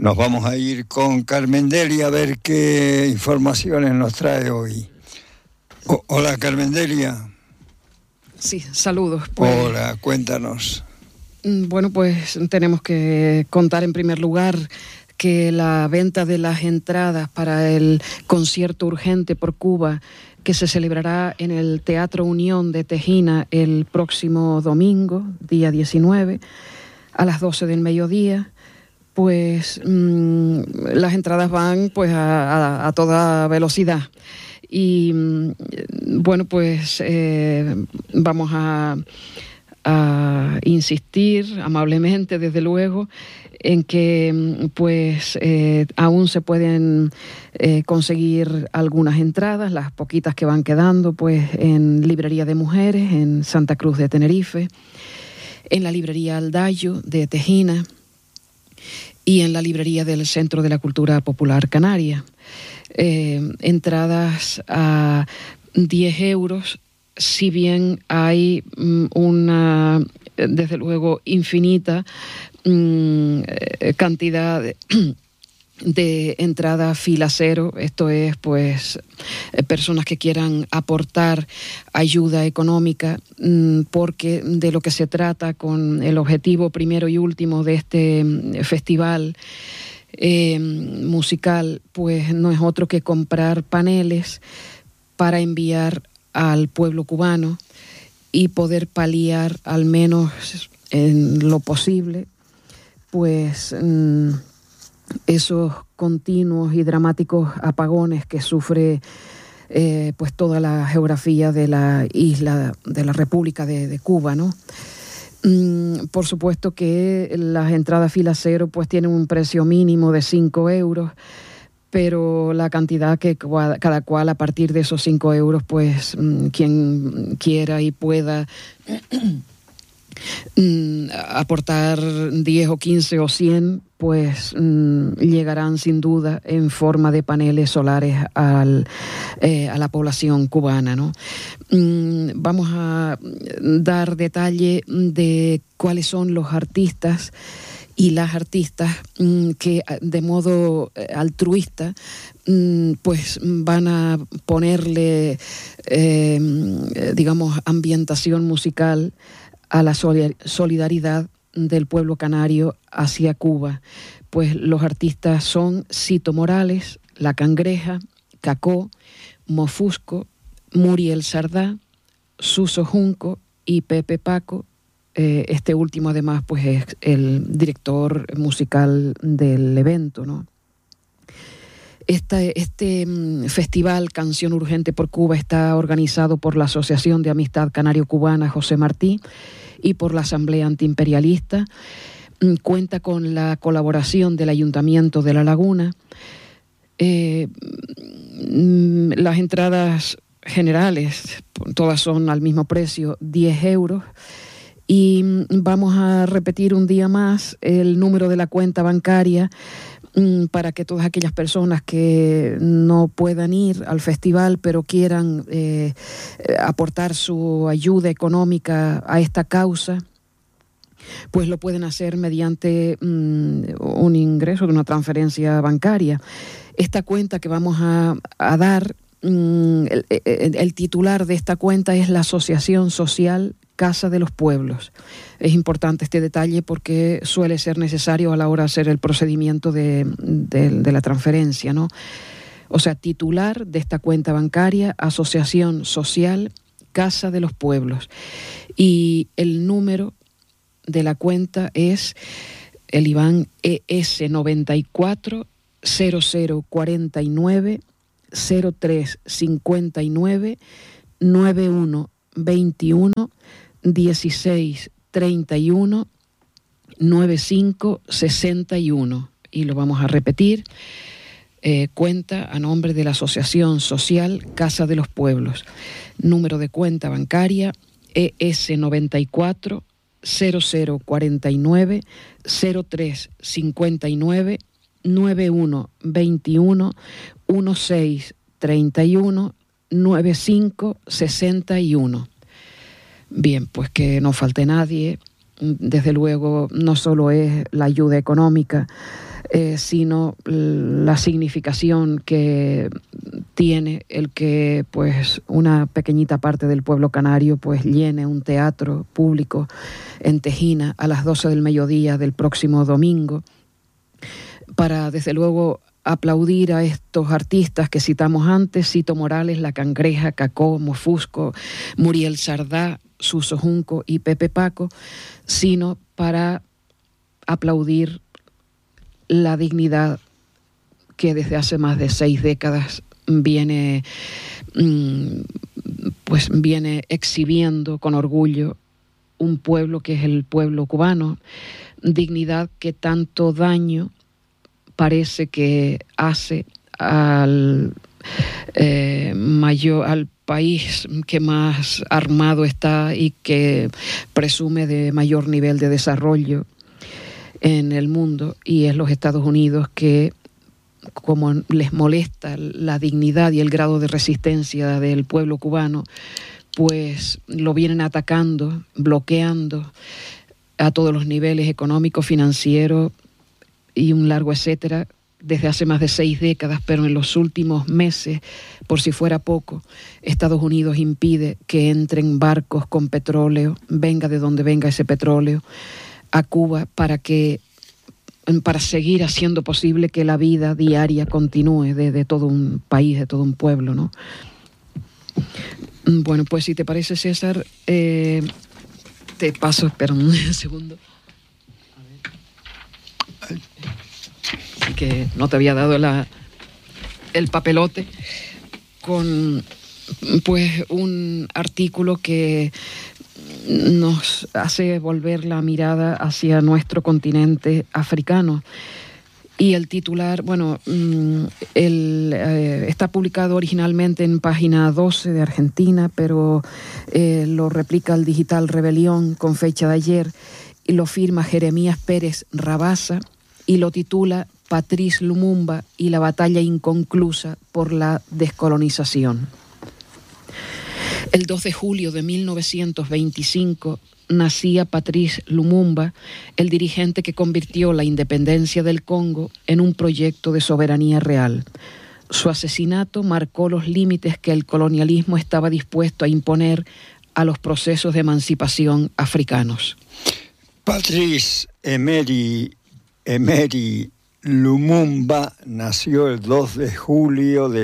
Nos vamos a ir con Carmen Delia a ver qué informaciones nos trae hoy. Hola, Carmen Delia. Sí, saludos. Hola, cuéntanos. Bueno, pues tenemos que contar en primer lugar que la venta de las entradas para el concierto urgente por Cuba, que se celebrará en el Teatro Unión de Tejina el próximo domingo, día 19, a las 12 del mediodía, pues las entradas van pues a toda velocidad. Y bueno, pues vamos a insistir amablemente, desde luego, en que pues aún se pueden conseguir algunas entradas, las poquitas que van quedando, pues en Librería de Mujeres, en Santa Cruz de Tenerife, en la Librería Aldayo de Tejina y en la Librería del Centro de la Cultura Popular Canaria. Entradas a 10 euros, si bien hay una, desde luego, infinita cantidad de entrada fila cero, esto es, pues, personas que quieran aportar ayuda económica, porque de lo que se trata con el objetivo primero y último de este festival musical, pues no es otro que comprar paneles para enviar al pueblo cubano y poder paliar, al menos en lo posible, pues esos continuos y dramáticos apagones que sufre pues toda la geografía de la isla de la República de Cuba, ¿no? Por supuesto que las entradas fila cero pues tienen un precio mínimo de 5 euros, pero la cantidad que cada cual, a partir de esos 5 euros, pues quien quiera y pueda aportar 10 o 15 o 100, pues llegarán sin duda en forma de paneles solares a la población cubana, ¿no? Vamos a dar detalle de cuáles son los artistas y las artistas que de modo altruista pues van a ponerle digamos ambientación musical a la solidaridad del pueblo canario hacia Cuba. Pues los artistas son Cito Morales, La Cangreja, Cacó, Mofusco, Muriel Sardá, Suso Junco y Pepe Paco. Este último además pues es el director musical del evento, ¿no? Este festival Canción Urgente por Cuba está organizado por la Asociación de Amistad Canario-Cubana José Martí y por la Asamblea Antiimperialista. Cuenta con la colaboración del Ayuntamiento de La Laguna. Las entradas generales, todas son al mismo precio, 10 euros. Y vamos a repetir un día más el número de la cuenta bancaria para que todas aquellas personas que no puedan ir al festival pero quieran aportar su ayuda económica a esta causa, pues lo pueden hacer mediante un ingreso de una transferencia bancaria. Esta cuenta que vamos a dar, el titular de esta cuenta es la Asociación Social Casa de los Pueblos. Es importante este detalle porque suele ser necesario a la hora de hacer el procedimiento de la transferencia, ¿no? O sea, titular de esta cuenta bancaria, Asociación Social Casa de los Pueblos. Y el número de la cuenta es el IBAN ES 94 0049 0359 91 21 16 31 95 61. Y lo vamos a repetir. Cuenta a nombre de la Asociación Social Casa de los Pueblos. Número de cuenta bancaria ES 94 0049 0359 91 21 16 31 95 61. Bien, pues que no falte nadie desde luego, no solo es la ayuda económica, sino la significación que tiene el que pues una pequeñita parte del pueblo canario pues llene un teatro público en Tejina a las 12 del mediodía del próximo domingo, para desde luego aplaudir a estos artistas que citamos antes: Cito Morales, La Cangreja, Cacó, Mofusco, Muriel Sardá, Suso Junco y Pepe Paco, sino para aplaudir la dignidad que desde hace más de 6 décadas viene exhibiendo con orgullo un pueblo que es el pueblo cubano, dignidad que tanto daño parece que hace al país que más armado está y que presume de mayor nivel de desarrollo en el mundo, y es los Estados Unidos, que como les molesta la dignidad y el grado de resistencia del pueblo cubano, pues lo vienen atacando, bloqueando a todos los niveles: económico, financiero y un largo etcétera, desde hace más de 6 décadas. Pero en los últimos meses, por si fuera poco, Estados Unidos impide que entren barcos con petróleo, venga de donde venga ese petróleo, a Cuba, para seguir haciendo posible que la vida diaria continúe de todo un país, de todo un pueblo, ¿no? Bueno, pues si te parece, César, te paso, espera un segundo. A ver. Que no te había dado el papelote con pues un artículo que nos hace volver la mirada hacia nuestro continente africano. Y el titular, está publicado originalmente en página 12 de Argentina, pero lo replica el digital Rebelión con fecha de ayer, y lo firma Jeremías Pérez Rabasa, y lo titula Patrice Lumumba y la batalla inconclusa por la descolonización. El 2 de julio de 1925 nacía Patrice Lumumba, el dirigente que convirtió la independencia del Congo en un proyecto de soberanía real. Su asesinato marcó los límites que el colonialismo estaba dispuesto a imponer a los procesos de emancipación africanos. Patrice Emery Lumumba nació el 2 de julio de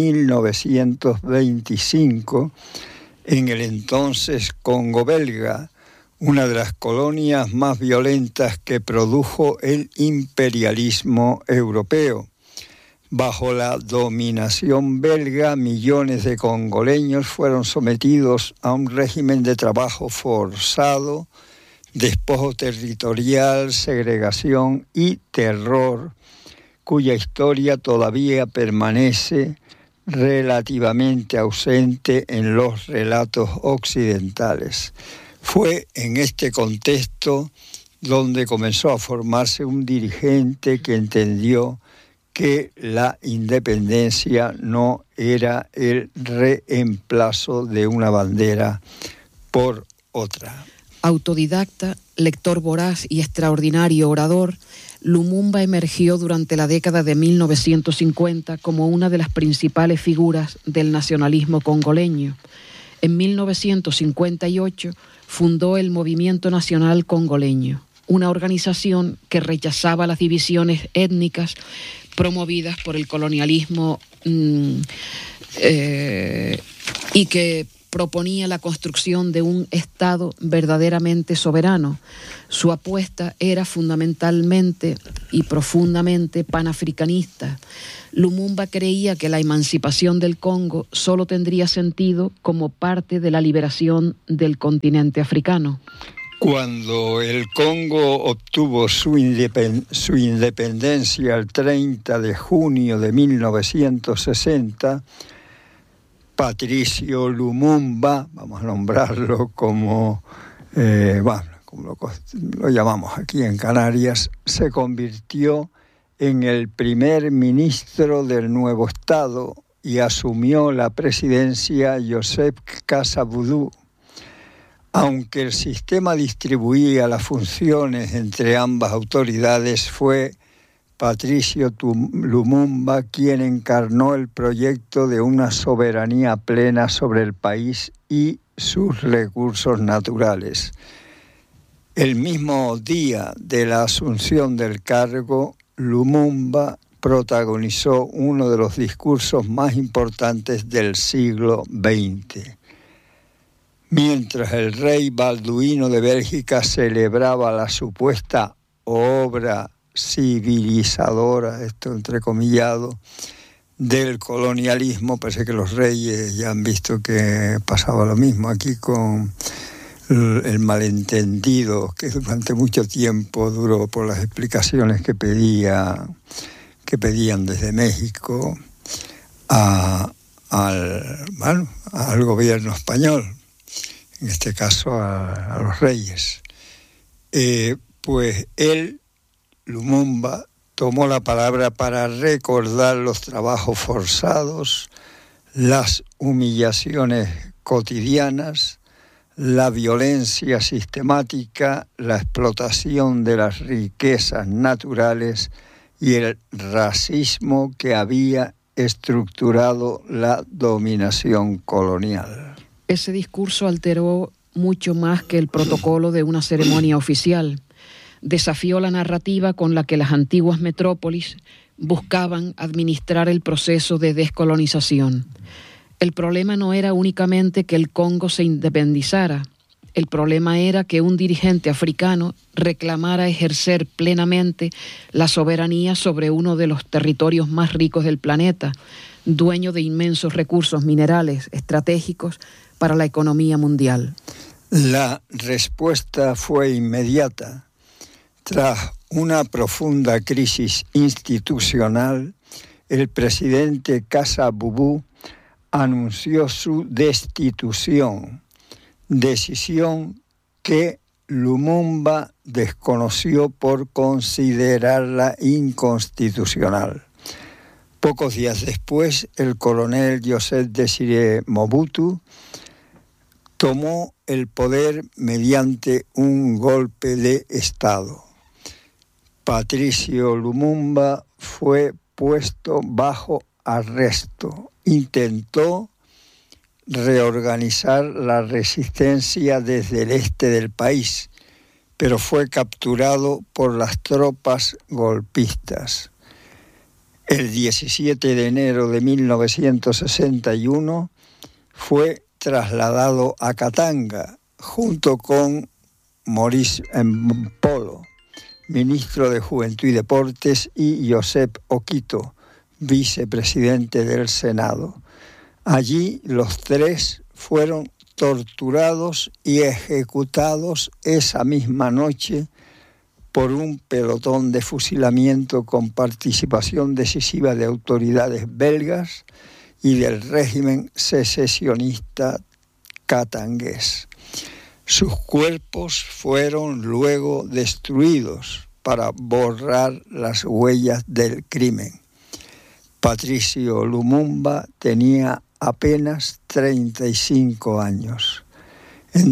1925 en el entonces Congo belga, una de las colonias más violentas que produjo el imperialismo europeo. Bajo la dominación belga, millones de congoleños fueron sometidos a un régimen de trabajo forzado, despojo territorial, segregación y terror, cuya historia todavía permanece relativamente ausente en los relatos occidentales. Fue en este contexto donde comenzó a formarse un dirigente que entendió que la independencia no era el reemplazo de una bandera por otra. Autodidacta, lector voraz y extraordinario orador, Lumumba emergió durante la década de 1950 como una de las principales figuras del nacionalismo congoleño. En 1958 fundó el Movimiento Nacional Congoleño, una organización que rechazaba las divisiones étnicas promovidas por el colonialismo y que proponía la construcción de un Estado verdaderamente soberano. Su apuesta era fundamentalmente y profundamente panafricanista. Lumumba creía que la emancipación del Congo solo tendría sentido como parte de la liberación del continente africano. Cuando el Congo obtuvo su independencia el 30 de junio de 1960, Patricio Lumumba, vamos a nombrarlo como lo llamamos aquí en Canarias, se convirtió en el primer ministro del nuevo Estado y asumió la presidencia Joseph Kasavubu. Aunque el sistema distribuía las funciones entre ambas autoridades, fue Patricio Lumumba quien encarnó el proyecto de una soberanía plena sobre el país y sus recursos naturales. El mismo día de la asunción del cargo, Lumumba protagonizó uno de los discursos más importantes del siglo XX. Mientras el rey Balduino de Bélgica celebraba la supuesta obra civilizadora, esto entrecomillado, del colonialismo, parece que los reyes ya han visto que pasaba lo mismo aquí con el malentendido que durante mucho tiempo duró por las explicaciones que pedían desde México al gobierno español, en este caso a los reyes. Pues él, Lumumba, tomó la palabra para recordar los trabajos forzados, las humillaciones cotidianas, la violencia sistemática, la explotación de las riquezas naturales y el racismo que había estructurado la dominación colonial. Ese discurso alteró mucho más que el protocolo de una ceremonia oficial. Desafió la narrativa con la que las antiguas metrópolis buscaban administrar el proceso de descolonización. El problema no era únicamente que el Congo se independizara. El problema era que un dirigente africano reclamara ejercer plenamente la soberanía sobre uno de los territorios más ricos del planeta, dueño de inmensos recursos minerales estratégicos para la economía mundial. La respuesta fue inmediata. Tras una profunda crisis institucional, el presidente Kasa-Vubu anunció su destitución, decisión que Lumumba desconoció por considerarla inconstitucional. Pocos días después, el coronel Joseph Désiré Mobutu tomó el poder mediante un golpe de Estado. Patricio Lumumba fue puesto bajo arresto. Intentó reorganizar la resistencia desde el este del país, pero fue capturado por las tropas golpistas. El 17 de enero de 1961 fue trasladado a Katanga junto con Maurice Mbolo, ministro de Juventud y Deportes, y Joseph Okito, vicepresidente del Senado. Allí los tres fueron torturados y ejecutados esa misma noche por un pelotón de fusilamiento con participación decisiva de autoridades belgas y del régimen secesionista katangués. Sus cuerpos fueron luego destruidos para borrar las huellas del crimen. Patricio Lumumba tenía apenas 35 años. En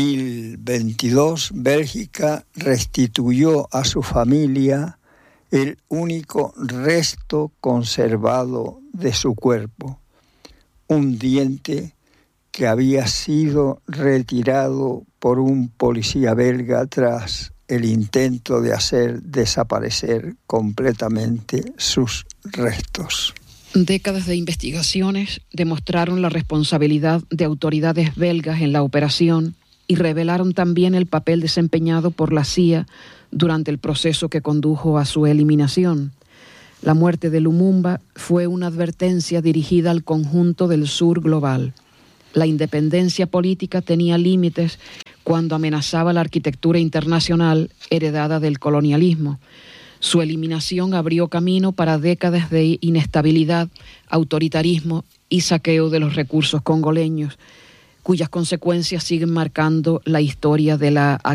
2022, Bélgica restituyó a su familia el único resto conservado de su cuerpo, un diente que había sido retirado por un policía belga tras el intento de hacer desaparecer completamente sus restos. Décadas de investigaciones demostraron la responsabilidad de autoridades belgas en la operación y revelaron también el papel desempeñado por la CIA durante el proceso que condujo a su eliminación. La muerte de Lumumba fue una advertencia dirigida al conjunto del sur global. La independencia política tenía límites cuando amenazaba la arquitectura internacional heredada del colonialismo. Su eliminación abrió camino para décadas de inestabilidad, autoritarismo y saqueo de los recursos congoleños, cuyas consecuencias siguen marcando la historia de la